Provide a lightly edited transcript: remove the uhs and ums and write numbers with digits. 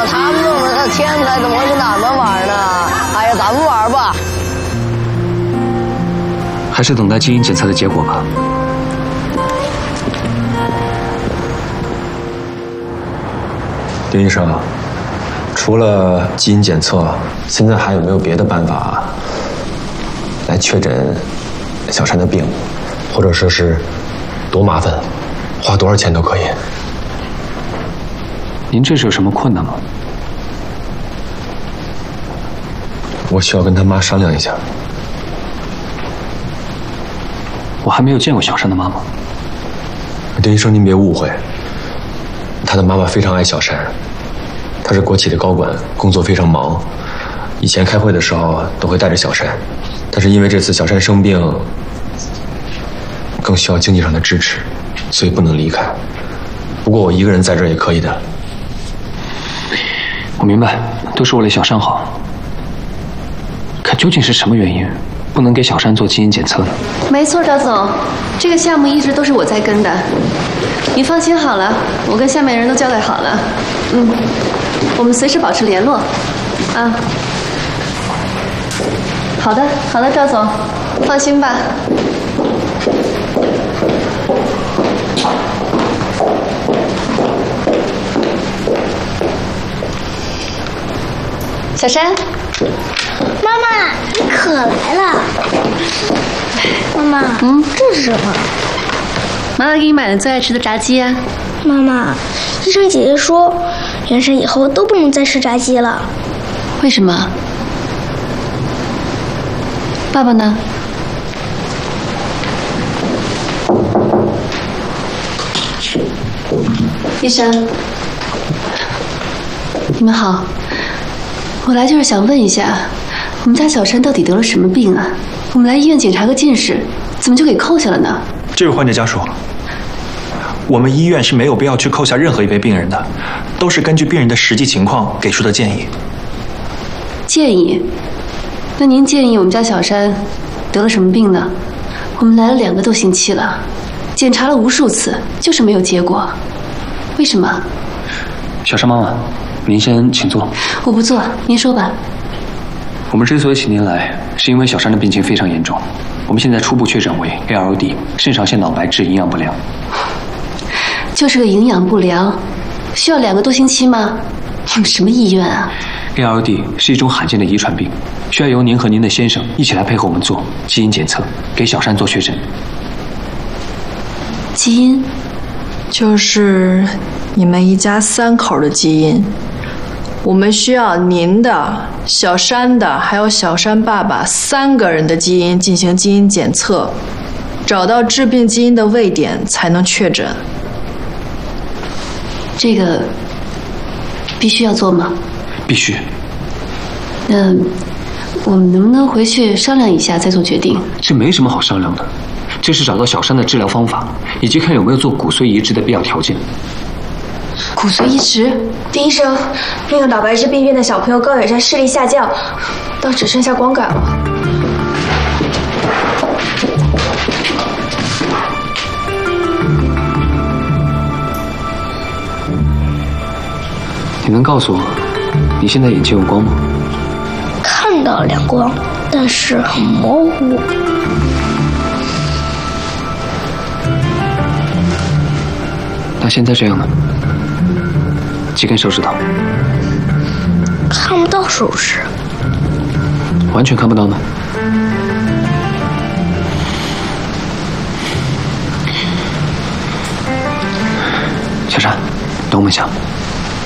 他们弄的天才怎么会是那么玩呢？哎呀，咱们玩吧。 还是等待基因检测的结果吧。 丁医生，除了基因检测，现在还有没有别的办法来确诊小山的病，或者说是多麻烦，花多少钱都可以？ 您这是有什么困难吗？ 我需要跟他妈商量一下。 我还没有见过小山的妈妈。 丁医生，您别误会，他的妈妈非常爱小山，他是国企的高管，工作非常忙，以前开会的时候都会带着小山，但是因为这次小山生病，更需要经济上的支持，所以不能离开。不过我一个人在这儿也可以的。 我明白，都是为了小山好。可究竟是什么原因，不能给小山做基因检测呢？ 没错，赵总，这个项目一直都是我在跟的。你放心好了，我跟下面人都交代好了。我们随时保持联络。啊，好的，好的，赵总，放心吧。小山， 妈妈，你可来了。妈妈，这是什么？ 妈妈给你买了最爱吃的炸鸡啊。 妈妈，医生姐姐说，袁山以后都不能再吃炸鸡了。 为什么？爸爸呢？医生，你们好。我来就是想问一下，我们家小山到底得了什么病啊？我们来医院检查个近视，怎么就给扣下了呢？ 这位患者家属，我们医院是没有必要去扣下任何一位病人的，都是根据病人的实际情况给出的建议。 建议？那您建议我们家小山得了什么病呢？我们来了2个多星期了，检查了无数次，就是没有结果。为什么？ 小山妈妈，您先请坐。 我不坐，您说吧。 我们之所以请您来，是因为小山的病情非常严重。我们现在初步确诊为 ALD 肾上腺脑白质营养不良。 就是个营养不良，需要2个多星期吗？你们什么医院啊？ ALD 是一种罕见的遗传病，需要由您和您的先生一起来配合我们做基因检测，给小山做确诊。 基因？ 就是你们一家3口的基因。我们需要您的、小山的，还有小山爸爸3个人的基因进行基因检测，找到致病基因的位点才能确诊。 这个必须要做吗？ 必须。 那我们能不能回去商量一下再做决定？ 这没什么好商量的，这是找到小山的治疗方法，以及看有没有做骨髓移植的必要条件。 骨髓移植？ 丁医生，那个脑白质病变的小朋友高远山视力下降，到只剩下光感了。 你能告诉我，你现在眼前有光吗？ 看到亮光，但是很模糊。 那现在这样呢？几根手指头？ 看不到手指。 完全看不到呢？小山，等我们一下。